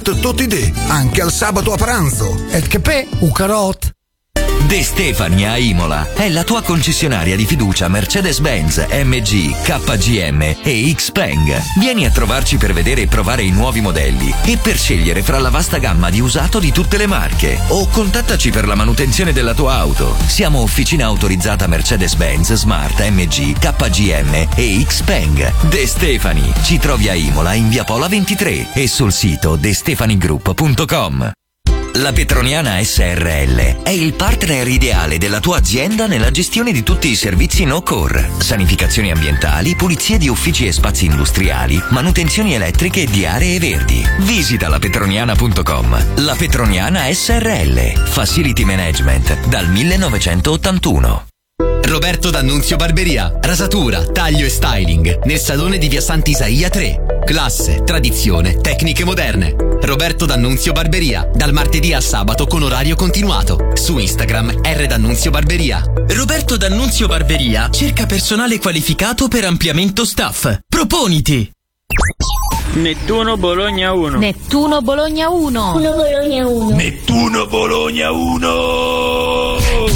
Tutti dei, anche al sabato a pranzo. E che pe? Un carot. De Stefani a Imola è la tua concessionaria di fiducia Mercedes-Benz, MG, KGM e Xpeng. Vieni a trovarci per vedere e provare i nuovi modelli e per scegliere fra la vasta gamma di usato di tutte le marche. O contattaci per la manutenzione della tua auto. Siamo officina autorizzata Mercedes-Benz, Smart, MG, KGM e Xpeng. De Stefani. Ci trovi a Imola in via Pola 23 e sul sito destefanigroup.com. La Petroniana SRL è il partner ideale della tua azienda nella gestione di tutti i servizi no-core, sanificazioni ambientali, pulizie di uffici e spazi industriali, manutenzioni elettriche e di aree verdi. Visita lapetroniana.com. La Petroniana SRL, Facility Management dal 1981. Roberto D'Annunzio Barberia, rasatura, taglio e styling nel salone di via Sant'Isaia 3. Classe, tradizione, tecniche moderne. Roberto D'Annunzio Barberia, dal martedì al sabato con orario continuato. Su Instagram D'Annunzio Barberia. Roberto D'Annunzio Barberia cerca personale qualificato per ampliamento staff. Proponiti! Nettuno Bologna 1. Nettuno Bologna 1. Bologna 1. Nettuno Bologna 1.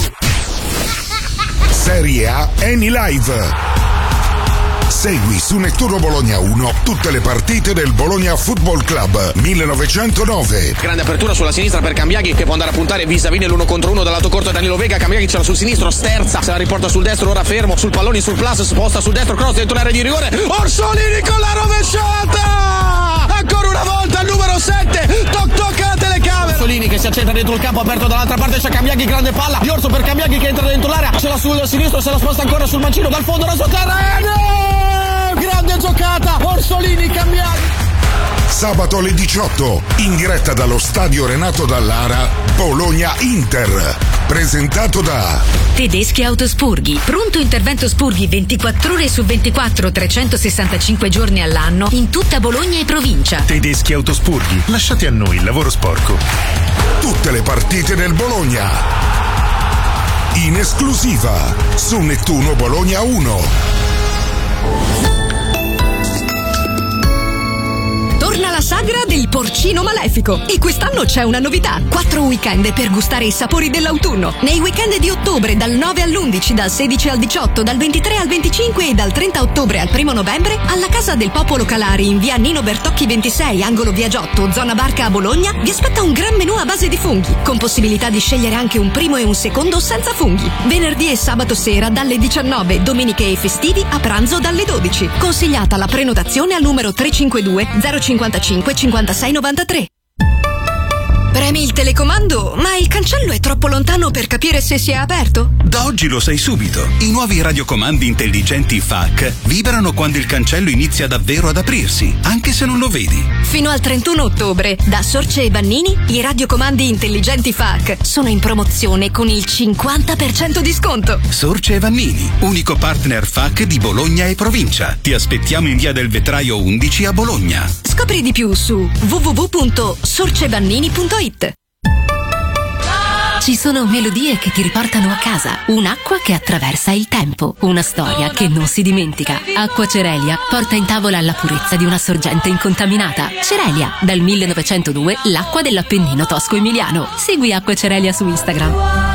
Serie A Eni Live. Segui su Nettuno Bologna 1 tutte le partite del Bologna Football Club 1909. Grande apertura sulla sinistra per Cambiaghi che può andare a puntare vis-a-vis l'1 contro 1 dal lato corto Danilo Vega. Cambiaghi ce l'ha sul sinistro, sterza, se la riporta sul destro, ora fermo sul pallone sul plus, sposta sul destro, cross dentro l'area di rigore. Orsolini con la rovesciata! Ancora una volta il numero 7, tocca la telecamera. Orsolini che si accentra dentro il campo aperto dall'altra parte, c'è Cambiaghi, grande palla di Orso per Cambiaghi che entra dentro l'area, ce l'ha sul sinistro, se la sposta ancora sul mancino, dal fondo rasoterra. Grande giocata, Orsolini, Cambiaghi. Sabato alle 18, in diretta dallo stadio Renato Dallara, Bologna-Inter. Presentato da Tedeschi Autospurghi. Pronto intervento spurghi 24 ore su 24, 365 giorni all'anno in tutta Bologna e provincia. Tedeschi Autospurghi. Lasciate a noi il lavoro sporco. Tutte le partite del Bologna. In esclusiva su Nettuno Bologna 1. Torna la sagra del porcino malefico e quest'anno c'è una novità: 4 weekend per gustare i sapori dell'autunno. Nei weekend di ottobre dal 9 all'11, dal 16 al 18, dal 23 al 25 e dal 30 ottobre al 1 novembre alla Casa del Popolo Calari in via Nino Bertocchi 26, angolo via Giotto, zona Barca a Bologna, vi aspetta un gran menù a base di funghi, con possibilità di scegliere anche un primo e un secondo senza funghi. Venerdì e sabato sera dalle 19, domeniche e festivi a pranzo dalle 12. Consigliata la prenotazione al numero 352 055 56 93. Premi il telecomando, ma il cancello è troppo lontano per capire se si è aperto? Da oggi lo sai subito. I nuovi radiocomandi intelligenti FAC vibrano quando il cancello inizia davvero ad aprirsi, anche se non lo vedi. Fino al 31 ottobre, da Sorce e Vannini, i radiocomandi intelligenti FAC sono in promozione con il 50% di sconto. Sorce e Vannini, unico partner FAC di Bologna e provincia. Ti aspettiamo in via del Vetraio 11 a Bologna. Scopri di più su www.sorcevannini.it. Ci sono melodie che ti riportano a casa, un'acqua che attraversa il tempo, una storia che non si dimentica. Acqua Cerelia porta in tavola la purezza di una sorgente incontaminata. Cerelia, dal 1902 l'acqua dell'Appennino tosco-emiliano. Segui Acqua Cerelia su Instagram.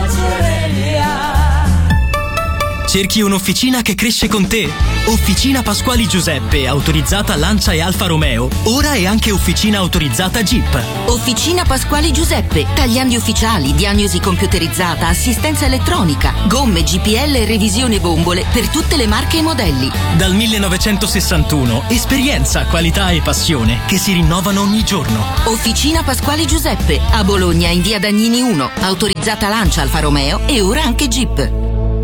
Cerchi un'officina che cresce con te? Officina Pasquali Giuseppe, autorizzata Lancia e Alfa Romeo. Ora è anche officina autorizzata Jeep. Officina Pasquali Giuseppe, tagliandi ufficiali, diagnosi computerizzata, assistenza elettronica, gomme, GPL e revisione bombole per tutte le marche e modelli. Dal 1961, esperienza, qualità e passione che si rinnovano ogni giorno. Officina Pasquali Giuseppe, a Bologna in via Dagnini 1, autorizzata Lancia, Alfa Romeo e ora anche Jeep.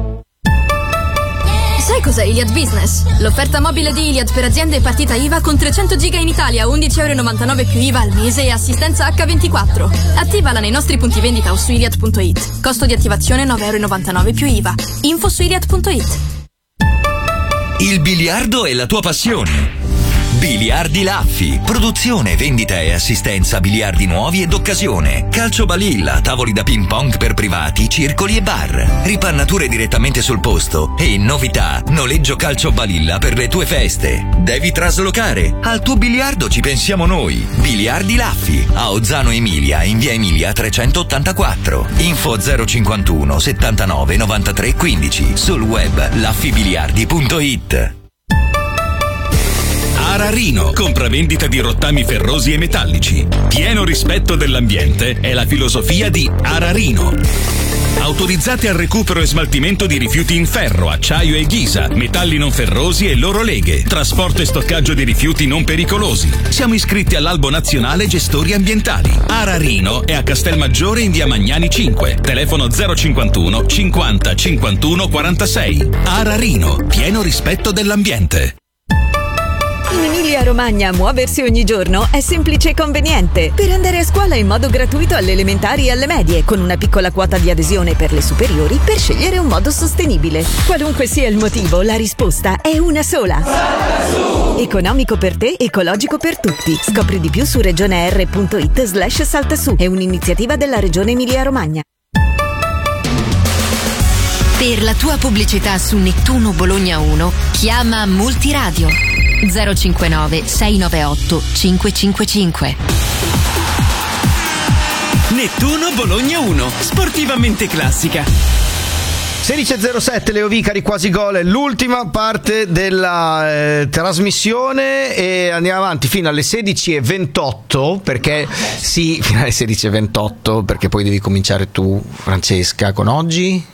Sai cos'è Iliad Business? L'offerta mobile di Iliad per aziende e partita IVA con 300 giga in Italia, 11,99 € più IVA al mese e assistenza H24. Attivala nei nostri punti vendita o su iliad.it. Costo di attivazione 9,99 € più IVA. Info su iliad.it. Il biliardo è la tua passione. Biliardi Laffi, produzione, vendita e assistenza biliardi nuovi ed occasione. Calcio balilla, tavoli da ping pong per privati, circoli e bar. Ripannature direttamente sul posto e novità, noleggio calcio balilla per le tue feste. Devi traslocare? Al tuo biliardo ci pensiamo noi. Biliardi Laffi, a Ozzano Emilia, in via Emilia 384. Info 051 79 93 15. Sul web laffibiliardi.it. Ararino, compravendita di rottami ferrosi e metallici. Pieno rispetto dell'ambiente è la filosofia di Ararino. Autorizzati al recupero e smaltimento di rifiuti in ferro, acciaio e ghisa, metalli non ferrosi e loro leghe, trasporto e stoccaggio di rifiuti non pericolosi. Siamo iscritti all'Albo Nazionale Gestori Ambientali. Ararino è a Castelmaggiore in via Magnani 5, telefono 051 50 51 46. Ararino, pieno rispetto dell'ambiente. In Emilia-Romagna muoversi ogni giorno è semplice e conveniente. Per andare a scuola in modo gratuito alle elementari e alle medie, con una piccola quota di adesione per le superiori per scegliere un modo sostenibile. Qualunque sia il motivo, la risposta è una sola. Economico per te, ecologico per tutti. Scopri di più su regioneR.it/saltasù. È un'iniziativa della Regione Emilia-Romagna. Per la tua pubblicità su Nettuno Bologna 1, chiama Multiradio 059 698 555. Nettuno Bologna 1, sportivamente classica. 16.07, Leo Vicari, quasi gol, è l'ultima parte della trasmissione e andiamo avanti fino alle 16.28 perché sì, fino alle 16.28 perché poi devi cominciare tu, Francesca, con oggi.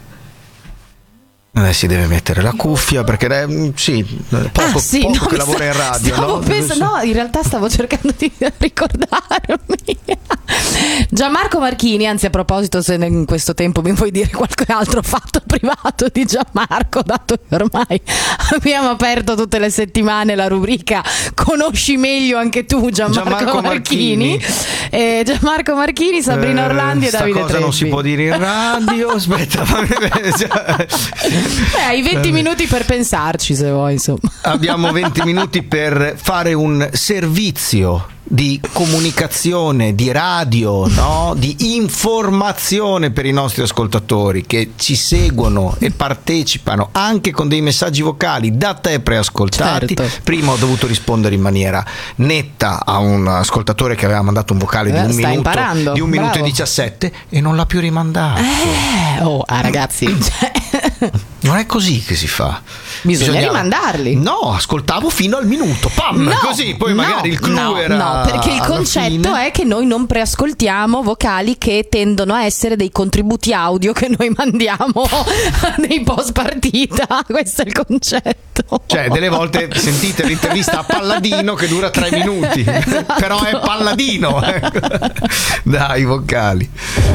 Si deve mettere la cuffia perché sì, poco che lavora in radio. No, in realtà stavo cercando di ricordarmi. Gianmarco Marchini, anzi, a proposito, se in questo tempo mi vuoi dire qualche altro fatto privato di Gianmarco, dato che ormai abbiamo aperto tutte le settimane la rubrica Conosci meglio anche tu Gianmarco Marchini. Gianmarco Marchini, Sabrina Orlandi e Davide Trebbi. Non si può dire in radio. Aspetta, hai 20 minuti per pensarci, se vuoi, insomma. Abbiamo 20 minuti per fare un servizio di comunicazione, di radio, no? Di informazione per i nostri ascoltatori che ci seguono e partecipano anche con dei messaggi vocali da te preascoltati. Certo. Prima ho dovuto rispondere in maniera netta a un ascoltatore che aveva mandato un vocale di un minuto e 17 e non l'ha più rimandato. Ragazzi, non è così che si fa. Bisogna rimandarli. No, ascoltavo fino al minuto, pam, così poi magari il clou era. No, perché il concetto è che noi non preascoltiamo vocali che tendono a essere dei contributi audio che noi mandiamo nei post partita. Questo è il concetto. Cioè, delle volte sentite l'intervista a Palladino che dura 3 minuti, esatto. Però è Palladino. Dai, vocali.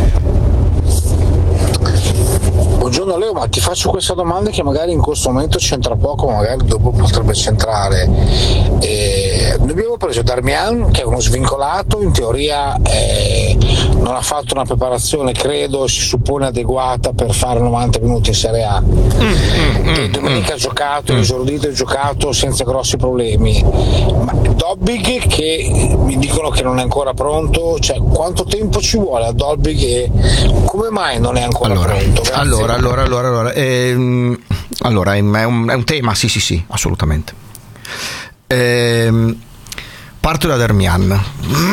Buongiorno Leo, ma ti faccio questa domanda che magari in questo momento c'entra poco, ma magari dopo potrebbe centrare. Noi abbiamo preso Darmian, che è uno svincolato, in teoria non ha fatto una preparazione, credo, si suppone adeguata per fare 90 minuti in Serie A. E domenica ha giocato, esordito e giocato senza grossi problemi. Ma Dobbig, che mi dicono che non è ancora pronto, cioè quanto tempo ci vuole a Dobbig e come mai non è ancora pronto? Grazie. Allora, è un tema, sì, assolutamente. Parto da Darmian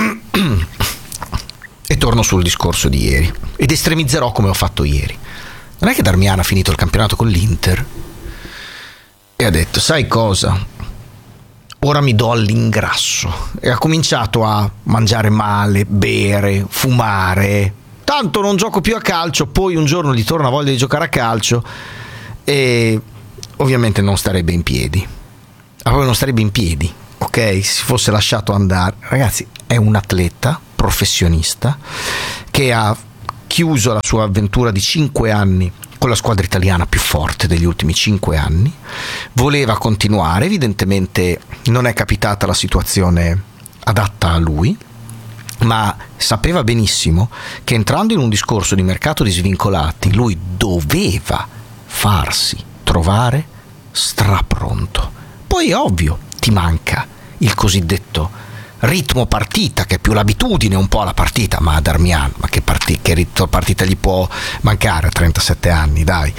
e torno sul discorso di ieri ed estremizzerò come ho fatto ieri. Non è che Darmian ha finito il campionato con l'Inter e ha detto: sai cosa? Ora mi do all'ingrasso, e ha cominciato a mangiare male, bere, fumare. Tanto non gioco più a calcio, poi un giorno gli torna voglia di giocare a calcio e ovviamente non starebbe in piedi. Proprio non starebbe in piedi, ok? Se si fosse lasciato andare. Ragazzi, è un atleta professionista che ha chiuso la sua avventura di 5 anni con la squadra italiana più forte degli ultimi 5 anni. Voleva continuare, evidentemente non è capitata la situazione adatta a lui, ma sapeva benissimo che entrando in un discorso di mercato di svincolati lui doveva farsi trovare strapronto. Poi è ovvio, ti manca il cosiddetto ritmo partita, che è più l'abitudine un po' alla partita. Ma a Darmian, ma che ritmo partita gli può mancare a 37 anni, dai.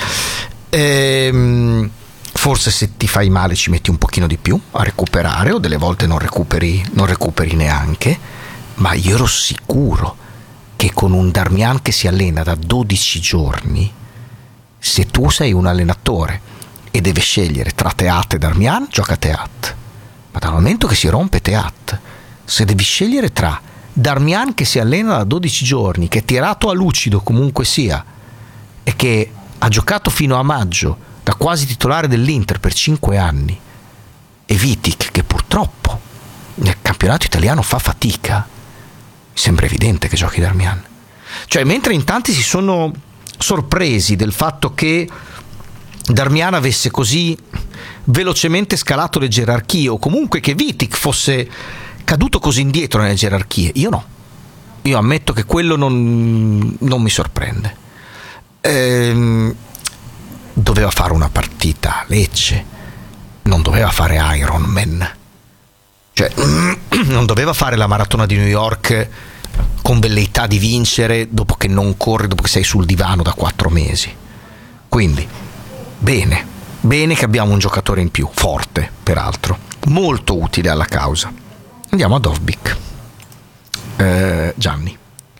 Forse se ti fai male ci metti un pochino di più a recuperare, o delle volte non recuperi neanche, ma io ero sicuro che con un Darmian che si allena da 12 giorni, se tu sei un allenatore e deve scegliere tra Teat e Darmian, gioca Teat. Ma dal momento che si rompe Teat, se devi scegliere tra Darmian che si allena da 12 giorni, che è tirato a lucido comunque sia, e che ha giocato fino a maggio da quasi titolare dell'Inter per 5 anni, e Vitic che purtroppo nel campionato italiano fa fatica, mi sembra evidente che giochi Darmian. Cioè, mentre in tanti si sono sorpresi del fatto che Darmian avesse così velocemente scalato le gerarchie, o comunque che Vitic fosse caduto così indietro nelle gerarchie, io no. Io ammetto che quello non mi sorprende. Doveva fare una partita a Lecce, non doveva fare Ironman, cioè non doveva fare la maratona di New York con velleità di vincere dopo che non corri, dopo che sei sul divano da 4 mesi. Quindi bene che abbiamo un giocatore in più, forte peraltro, molto utile alla causa. Andiamo a Dovbyk. Gianni,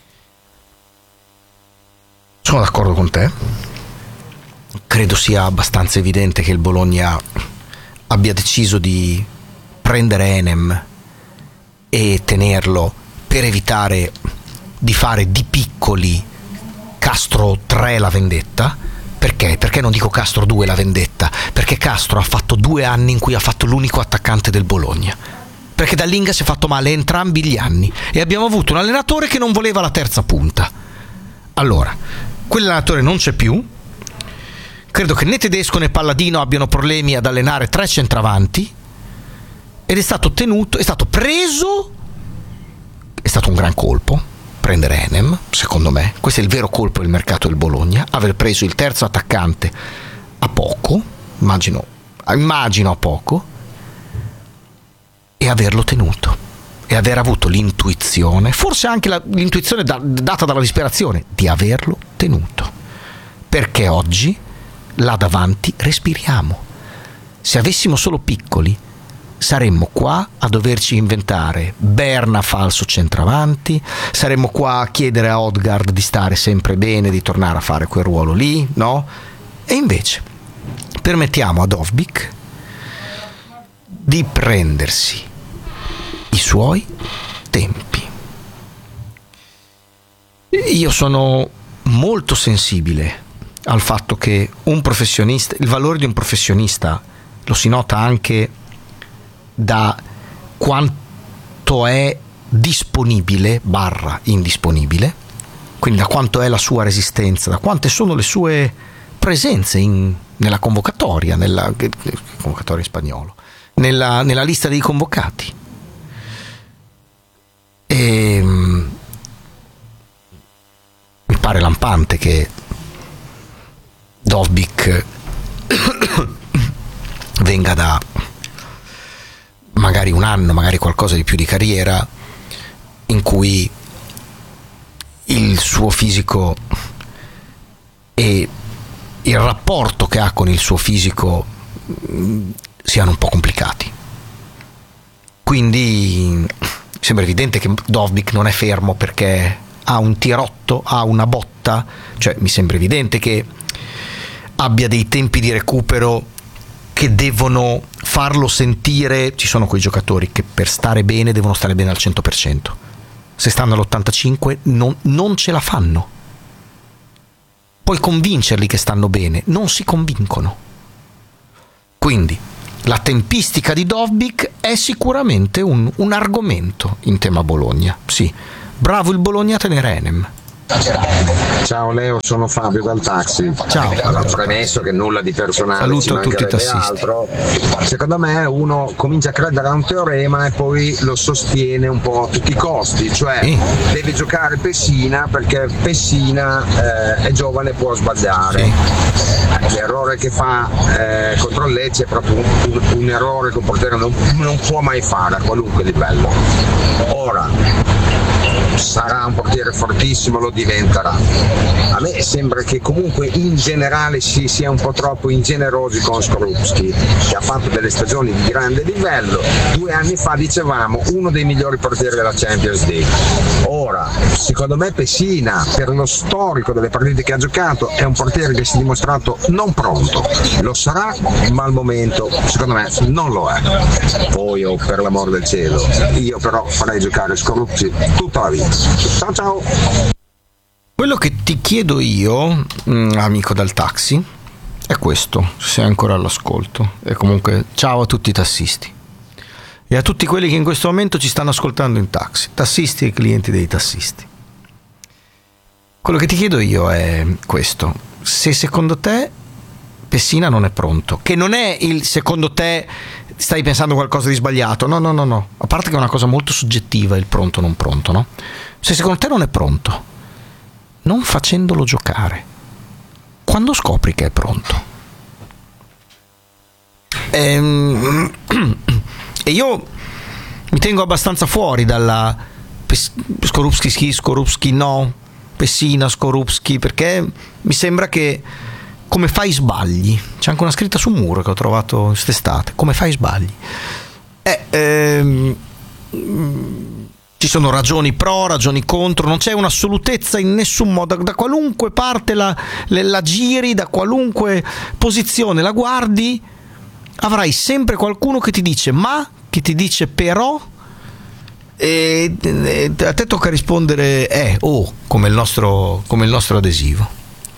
sono d'accordo con te. Credo sia abbastanza evidente che il Bologna abbia deciso di prendere Enem e tenerlo per evitare di fare di piccoli Castro 3 la vendetta. Perché? Perché non dico Castro 2 la vendetta? Perché Castro ha fatto 2 anni in cui ha fatto l'unico attaccante del Bologna. Perché Dallinga si è fatto male entrambi gli anni e abbiamo avuto un allenatore che non voleva la terza punta. Allora, quell'allenatore non c'è più. Credo che né Tedesco né Palladino abbiano problemi ad allenare 3 centravanti, ed è stato preso, è stato un gran colpo prendere Enem, secondo me. Questo è il vero colpo del mercato del Bologna, aver preso il terzo attaccante a poco, immagino a poco, e averlo tenuto, e aver avuto l'intuizione, forse anche l'intuizione data dalla disperazione, di averlo tenuto, perché oggi là davanti respiriamo. Se avessimo solo piccoli, saremmo qua a doverci inventare Berna falso centravanti, saremmo qua a chiedere a Odgaard di stare sempre bene, di tornare a fare quel ruolo lì, no? E invece permettiamo a Dovbyk di prendersi i suoi tempi. Io sono molto sensibile al fatto che un professionista, il valore di un professionista lo si nota anche da quanto è disponibile / indisponibile, quindi da quanto è la sua resistenza, da quante sono le sue presenze nella convocatoria, nella convocatoria in spagnolo, nella lista dei convocati. E mi pare lampante che Dovbyk venga da magari un anno, magari qualcosa di più di carriera, in cui il suo fisico e il rapporto che ha con il suo fisico siano un po' complicati. Quindi sembra evidente che Dovbyk non è fermo perché ha un tirotto, ha una botta, cioè mi sembra evidente che abbia dei tempi di recupero che devono farlo sentire. Ci sono quei giocatori che per stare bene devono stare bene al 100%. Se stanno all'85 non ce la fanno. Puoi convincerli che stanno bene, non si convincono. Quindi la tempistica di Dovbyk è sicuramente un argomento in tema Bologna. Sì, bravo il Bologna a tenere Enem, Ciao Leo, sono Fabio dal taxi. Ciao. Allora, premesso che nulla di personale, saluto a tutti i tassisti. Altro, secondo me uno comincia a credere a un teorema e poi lo sostiene un po' a tutti i costi, cioè deve giocare Pessina perché Pessina è giovane e può sbagliare. L'errore che fa contro il Lecce è proprio un errore che un portiere non può mai fare a qualunque livello. Ora sarà un portiere fortissimo, lo diventerà. A me sembra che comunque in generale si sia un po' troppo ingenerosi con Skorupski, che ha fatto delle stagioni di grande livello. 2 anni fa dicevamo uno dei migliori portieri della Champions League. Ora, secondo me Pessina, per lo storico delle partite che ha giocato, è un portiere che si è dimostrato non pronto. Lo sarà, ma al momento secondo me non lo è. Poi, per l'amor del cielo, io però farei giocare Skorupski tutta la vita. Ciao ciao. Quello che ti chiedo io, amico dal taxi, è questo, se sei ancora all'ascolto. E comunque ciao a tutti i tassisti e a tutti quelli che in questo momento ci stanno ascoltando in taxi, tassisti e clienti dei tassisti. Quello che ti chiedo io è questo: se secondo te Pessina non è pronto, che non è il secondo te stai pensando qualcosa di sbagliato, no, a parte che è una cosa molto soggettiva il pronto non pronto, no? Se secondo te non è pronto, non facendolo giocare, quando scopri che è pronto? E io mi tengo abbastanza fuori dalla Skorupski no, Pessina, Skorupski, perché mi sembra che come fai sbagli, c'è anche una scritta sul muro che ho trovato quest'estate, come fai sbagli. Ci sono ragioni pro, ragioni contro, non c'è un'assolutezza in nessun modo, da qualunque parte la giri, da qualunque posizione la guardi, avrai sempre qualcuno che ti dice ma, che ti dice però, e a te tocca rispondere come il nostro adesivo.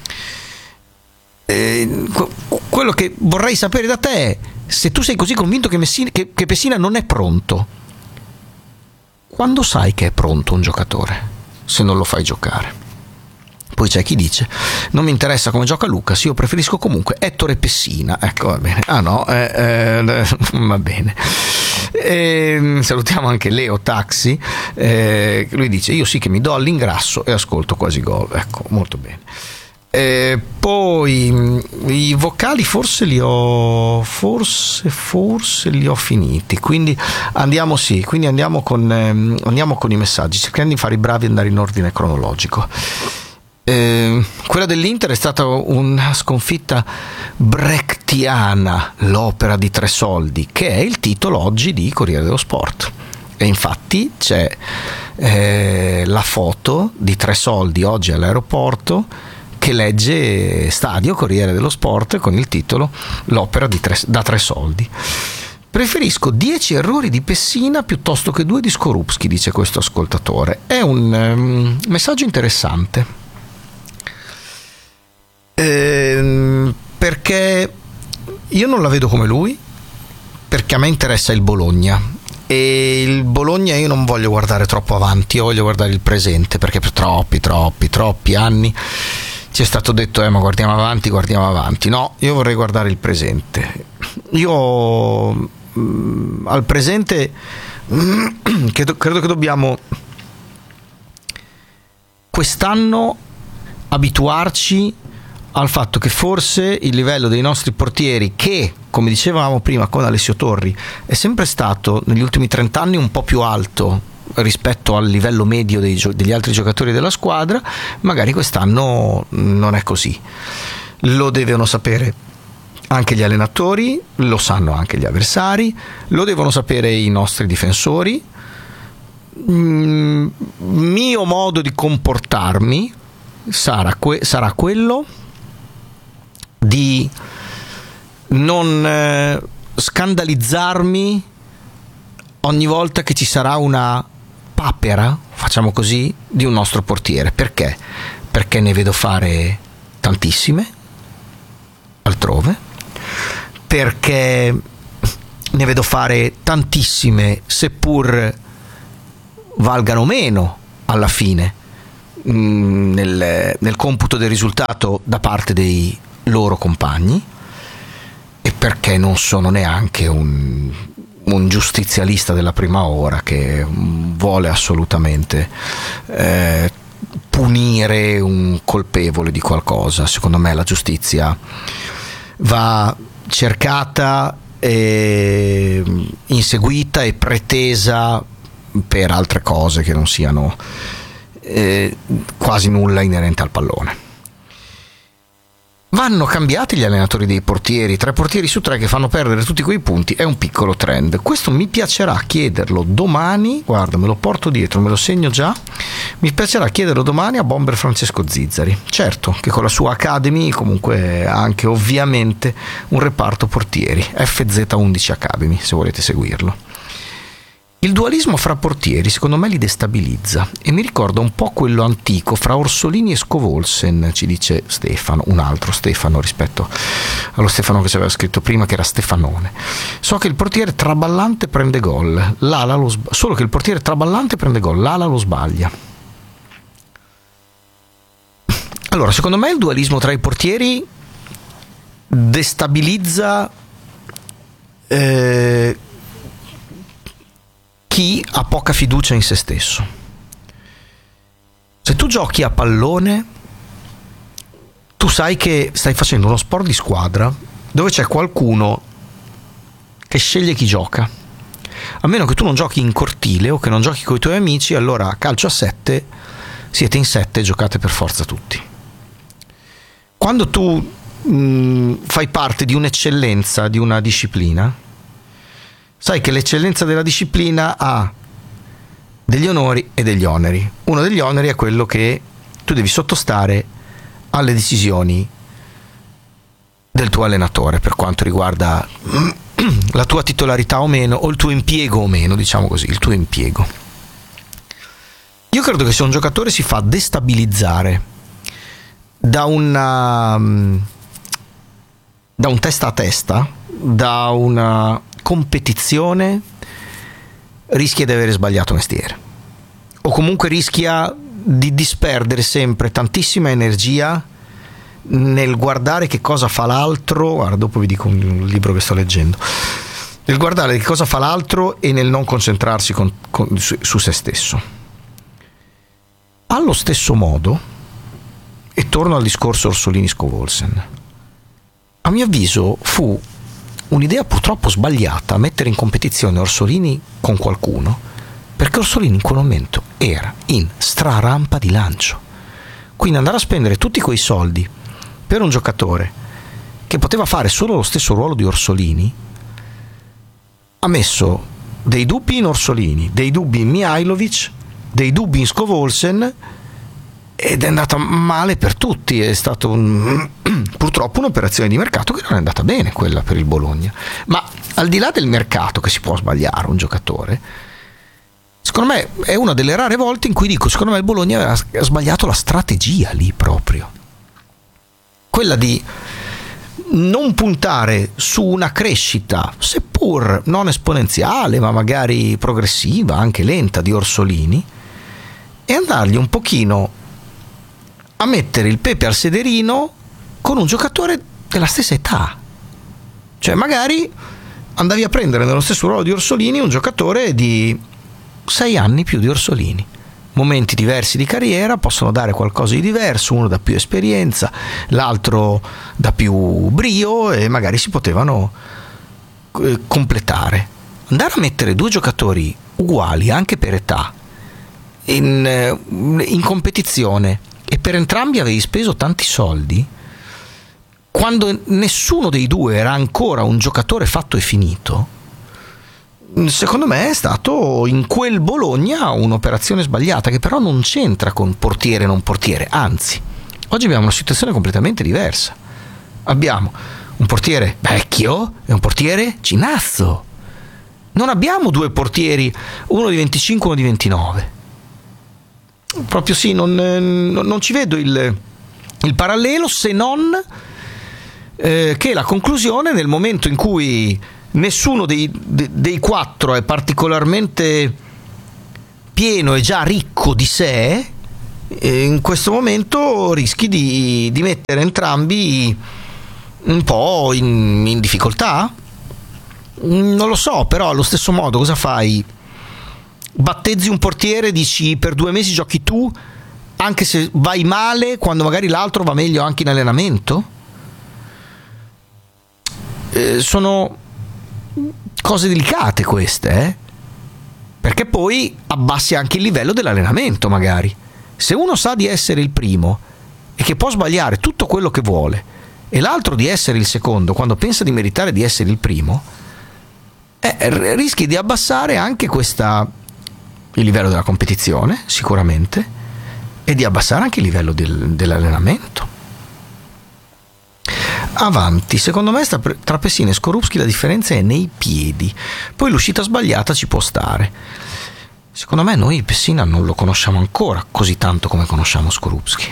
Quello che vorrei sapere da te è: se tu sei così convinto che Pessina non è pronto, quando sai che è pronto un giocatore se non lo fai giocare? Poi c'è chi dice: non mi interessa come gioca Lucas, io preferisco comunque Ettore Pessina. Ecco, va bene. Va bene. Salutiamo anche Leo Taxi, lui dice: io sì che mi do all'ingrasso e ascolto quasi gol. Ecco, molto bene. Poi i vocali forse li ho finiti, quindi andiamo con i messaggi, cerchiamo di fare i bravi e andare in ordine cronologico. Quella dell'Inter è stata una sconfitta brechtiana, l'opera di tre soldi, che è il titolo oggi di Corriere dello Sport, e infatti c'è la foto di Tre Soldi oggi all'aeroporto che legge Stadio Corriere dello Sport con il titolo l'opera da tre soldi. Preferisco 10 errori di Pessina piuttosto che 2 di Skorupski, dice questo ascoltatore. È un messaggio interessante, perché io non la vedo come lui, perché a me interessa il Bologna, e il Bologna io non voglio guardare troppo avanti, io voglio guardare il presente, perché per troppi anni ci è stato detto ma guardiamo avanti. No, io vorrei guardare il presente. Io al presente credo che dobbiamo quest'anno abituarci al fatto che forse il livello dei nostri portieri, che come dicevamo prima con Alessio Torri è sempre stato negli ultimi 30 anni un po' più alto rispetto al livello medio degli altri giocatori della squadra, magari quest'anno non è così. Lo devono sapere anche gli allenatori, lo sanno anche gli avversari, lo devono sapere i nostri difensori. Mio modo di comportarmi sarà quello di non scandalizzarmi ogni volta che ci sarà una papera, facciamo così, di un nostro portiere. Perché? Perché ne vedo fare tantissime altrove, perché ne vedo fare tantissime seppur valgano meno alla fine nel computo del risultato da parte dei loro compagni, e perché non sono neanche un giustizialista della prima ora che vuole assolutamente punire un colpevole di qualcosa. Secondo me la giustizia va cercata, inseguita e pretesa per altre cose che non siano quasi nulla inerente al pallone. Vanno cambiati gli allenatori dei portieri, 3 portieri su 3 che fanno perdere tutti quei punti, è un piccolo trend. Questo mi piacerà chiederlo domani, guarda, me lo porto dietro, me lo segno già, mi piacerà chiederlo domani a Bomber Francesco Zizzari. Certo che con la sua Academy comunque ha anche ovviamente un reparto portieri, FZ11 Academy, se volete seguirlo. Il dualismo fra portieri secondo me li destabilizza e mi ricorda un po' quello antico fra Orsolini e Scovolsen, ci dice Stefano, un altro Stefano rispetto allo Stefano che ci aveva scritto prima, che era Stefanone. So che il portiere traballante prende gol, l'ala lo solo che il portiere traballante prende gol, l'ala lo sbaglia. Allora, secondo me il dualismo tra i portieri destabilizza chi ha poca fiducia in se stesso. Se tu giochi a pallone, tu sai che stai facendo uno sport di squadra dove c'è qualcuno che sceglie chi gioca. A meno che tu non giochi in cortile o che non giochi con i tuoi amici, allora calcio a 7, siete in 7 e giocate per forza tutti. Quando tu fai parte di un'eccellenza, di una disciplina, sai che l'eccellenza della disciplina ha degli onori e degli oneri. Uno degli oneri è quello che tu devi sottostare alle decisioni del tuo allenatore per quanto riguarda la tua titolarità o meno, o il tuo impiego o meno, diciamo così, il tuo impiego. Io credo che se un giocatore si fa destabilizzare da un testa a testa, da una competizione, rischia di avere sbagliato mestiere, o comunque rischia di disperdere sempre tantissima energia nel guardare che cosa fa l'altro. Guarda, dopo vi dico un libro che sto leggendo, nel guardare che cosa fa l'altro e nel non concentrarsi su se stesso. Allo stesso modo, e torno al discorso Orsolini-Scovolsen, a mio avviso fu un'idea purtroppo sbagliata mettere in competizione Orsolini con qualcuno, perché Orsolini in quel momento era in strarampa di lancio. Quindi andare a spendere tutti quei soldi per un giocatore che poteva fare solo lo stesso ruolo di Orsolini ha messo dei dubbi in Orsolini, dei dubbi in Mihajlovic, dei dubbi in Scovolsen, ed è andata male per tutti. È stato purtroppo un'operazione di mercato che non è andata bene, quella per il Bologna. Ma al di là del mercato, che si può sbagliare un giocatore, secondo me è una delle rare volte in cui dico, secondo me il Bologna aveva sbagliato la strategia lì proprio, quella di non puntare su una crescita seppur non esponenziale ma magari progressiva, anche lenta, di Orsolini, e andargli un pochino a mettere il pepe al sederino con un giocatore della stessa età. Cioè magari andavi a prendere nello stesso ruolo di Orsolini un giocatore di 6 anni più di Orsolini. Momenti diversi di carriera, possono dare qualcosa di diverso, uno dà più esperienza, l'altro dà più brio, e magari si potevano completare. Andare a mettere 2 giocatori uguali anche per età in competizione, e per entrambi avevi speso tanti soldi, quando nessuno dei due era ancora un giocatore fatto e finito, secondo me è stato in quel Bologna un'operazione sbagliata, che però non c'entra con portiere e non portiere. Anzi, oggi abbiamo una situazione completamente diversa. Abbiamo un portiere vecchio e un portiere cinazzo. Non abbiamo 2 portieri, uno di 25 e uno di 29. Proprio sì, non ci vedo il parallelo, se non che la conclusione, nel momento in cui nessuno dei 4 è particolarmente pieno e già ricco di sé, in questo momento rischi di mettere entrambi un po' in difficoltà. Non lo so, però allo stesso modo cosa fai? Battezzi un portiere, dici per 2 mesi giochi tu, anche se vai male quando magari l'altro va meglio anche in allenamento? Sono cose delicate queste, perché poi abbassi anche il livello dell'allenamento magari. Se uno sa di essere il primo e che può sbagliare tutto quello che vuole, e l'altro di essere il secondo quando pensa di meritare di essere il primo, rischi di abbassare anche il livello della competizione, sicuramente, e di abbassare anche il livello dell'allenamento. Avanti, secondo me tra Pessina e Skorupski la differenza è nei piedi, poi l'uscita sbagliata ci può stare. Secondo me noi Pessina non lo conosciamo ancora così tanto come conosciamo Skorupski.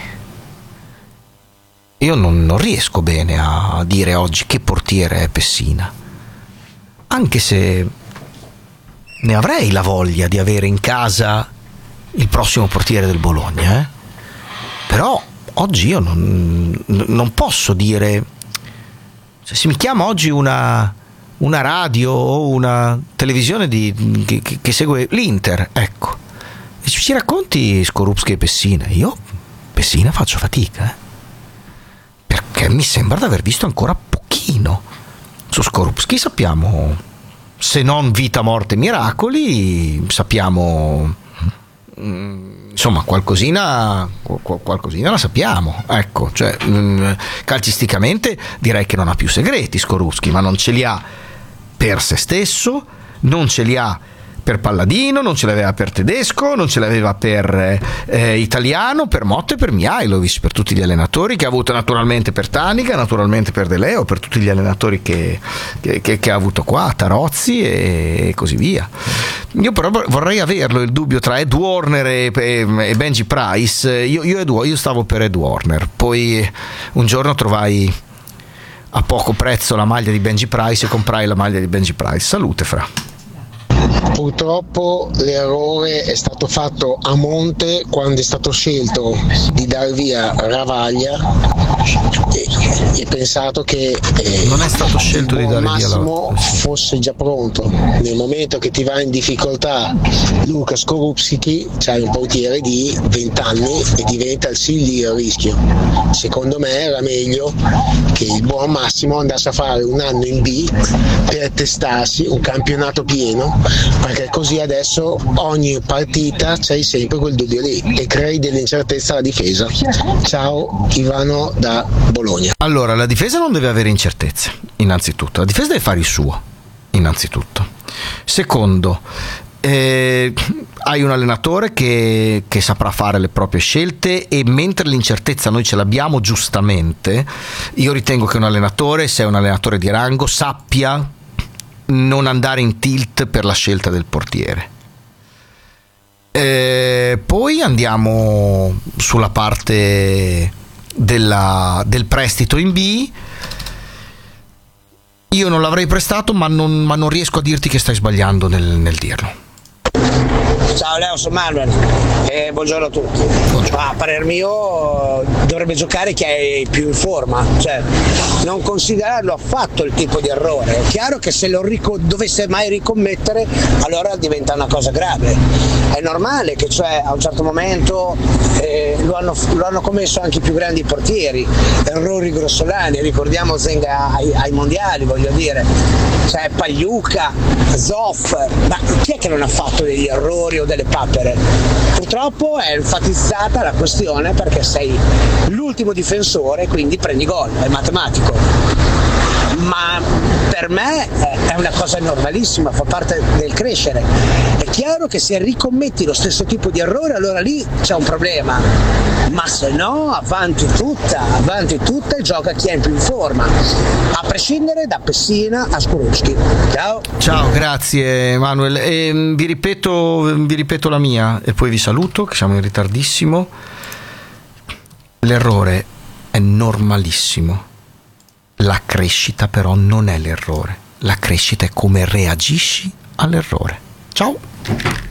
Io non riesco bene a dire oggi che portiere è Pessina, anche se ne avrei la voglia di avere in casa il prossimo portiere del Bologna, però oggi io non posso dire. Se mi chiama oggi una radio o una televisione che segue l'Inter, ecco, e ci racconti Skorupski e Pessina, io Pessina faccio fatica, perché mi sembra di aver visto ancora pochino. Su Skorupski sappiamo, se non vita, morte, miracoli, sappiamo, insomma, qualcosina la sappiamo, ecco, cioè calcisticamente direi che non ha più segreti Skorupski, ma non ce li ha per se stesso, non ce li ha per Palladino, non ce l'aveva per Tedesco, non ce l'aveva per Italiano, per Motta e per Mihajlovic, per tutti gli allenatori che ha avuto, naturalmente per Tanica, naturalmente per De Leo, per tutti gli allenatori che ha avuto qua, Tarozzi e così via. Io però vorrei averlo il dubbio tra Ed Warner e Benji Price. Io stavo per Ed Warner, poi un giorno trovai a poco prezzo la maglia di Benji Price e comprai la maglia di Benji Price. Salute, Fra. Purtroppo l'errore è stato fatto a monte quando è stato scelto di dar via Ravaglia e pensato che non è stato scelto di dare via Massimo fosse già pronto. Nel momento che ti va in difficoltà Luka Skorupski, c'hai un portiere di 20 anni e diventa il rischio. Secondo me era meglio che il buon Massimo andasse a fare un anno in B per testarsi un campionato pieno, perché così adesso ogni partita c'hai sempre quel dubbio lì e crei dell'incertezza alla difesa. Ciao, Ivano da Bologna. Allora, la difesa non deve avere incertezze, innanzitutto. La difesa deve fare il suo, innanzitutto. Secondo, hai un allenatore che saprà fare le proprie scelte, e mentre l'incertezza noi ce l'abbiamo giustamente, io ritengo che un allenatore, se è un allenatore di rango, sappia non andare in tilt per la scelta del portiere. Poi andiamo sulla parte del prestito in B. Io non l'avrei prestato, ma non riesco a dirti che stai sbagliando nel dirlo. Ciao Leo, sono Manuel e buongiorno a tutti. A parer mio dovrebbe giocare chi è più in forma, cioè non considerarlo affatto il tipo di errore. È chiaro che se lo dovesse mai ricommettere, allora diventa una cosa grave. È normale che, cioè, a un certo momento lo hanno commesso anche i più grandi portieri, errori grossolani, ricordiamo Zenga ai mondiali, voglio dire, cioè Pagliuca, Zoff, ma chi è che non ha fatto degli errori o delle papere? Purtroppo è enfatizzata la questione perché sei l'ultimo difensore, quindi prendi gol, è matematico. Ma per me è una cosa normalissima, fa parte del crescere. È chiaro che se ricommetti lo stesso tipo di errore, allora lì c'è un problema, ma se no avanti tutta e gioca chi è in più in forma, a prescindere da Pessina a Skorupski. Ciao, grazie Manuel, e vi ripeto la mia e poi vi saluto che siamo in ritardissimo. L'errore è normalissimo. La crescita però non è l'errore, la crescita è come reagisci all'errore. Ciao!